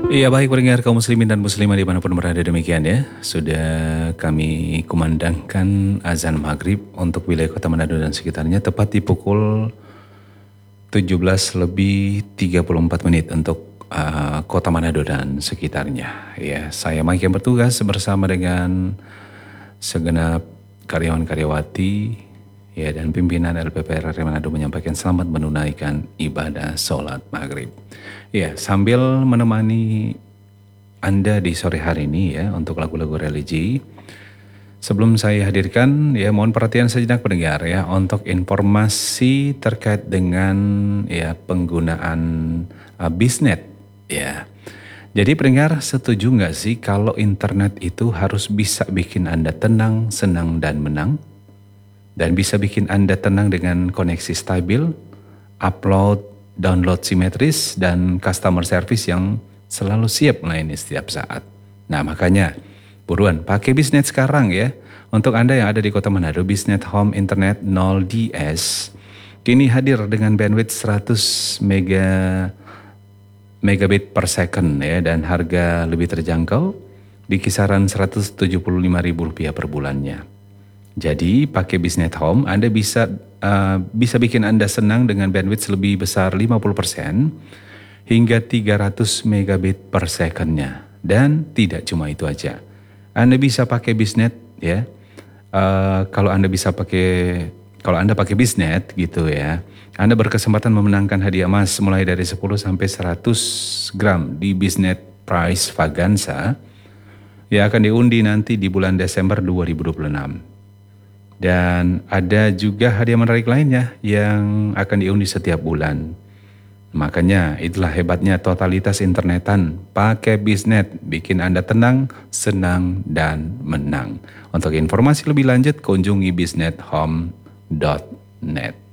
Iya baik pendengar kaum muslimin dan muslimah dimanapun berada demikian ya. Sudah kami kumandangkan azan maghrib untuk wilayah kota Manado dan sekitarnya tepat di pukul 17 lebih 34 menit untuk kota Manado dan sekitarnya. Ya, saya Mike yang bertugas bersama dengan segenap karyawan-karyawati ya dan pimpinan LPPR RI Manado menyampaikan selamat menunaikan ibadah sholat maghrib. Ya, sambil menemani Anda di sore hari ini ya untuk lagu-lagu religi. Sebelum saya hadirkan ya mohon perhatian sejenak pendengar ya untuk informasi terkait dengan ya penggunaan bisnet ya. Jadi pendengar setuju nggak sih kalau internet itu harus bisa bikin Anda tenang, senang dan menang? Dan bisa bikin Anda tenang dengan koneksi stabil, upload, download simetris, dan customer service yang selalu siap melayani setiap saat. Nah makanya, buruan pakai Bisnet sekarang ya. Untuk Anda yang ada di kota Manado, Bisnet Home Internet 0DS kini hadir dengan bandwidth 100 megabit per second ya dan harga lebih terjangkau di kisaran Rp175.000 per bulannya. Jadi pakai Bisnet Home Anda bisa bikin Anda senang dengan bandwidth lebih besar 50% hingga 300 megabit per secondnya. Dan tidak cuma itu aja. Anda bisa pakai Bisnet ya. Kalau Anda pakai Bisnet gitu ya. Anda berkesempatan memenangkan hadiah emas mulai dari 10 sampai 100 gram di Bisnet Prize Vaganza. Ya akan diundi nanti di bulan Desember 2026. Dan ada juga hadiah menarik lainnya yang akan diundi setiap bulan. Makanya itulah hebatnya totalitas internetan. Pakai Bisnet, bikin Anda tenang, senang, dan menang. Untuk informasi lebih lanjut, kunjungi bisnethome.net.